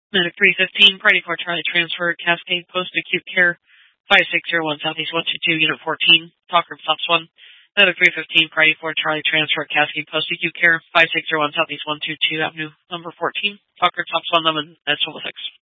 Medic 315, Priority 4 Charlie Transfer, Cascade Post Acute Care, 5601 Southeast 122, Unit 14, Talker Stops 1. Medic 315, Priority 4 Charlie Transfer, Cascade Post Acute Care, 5601 Southeast 122 Avenue, number 14, Talker Stops 1, Lemon, at 6.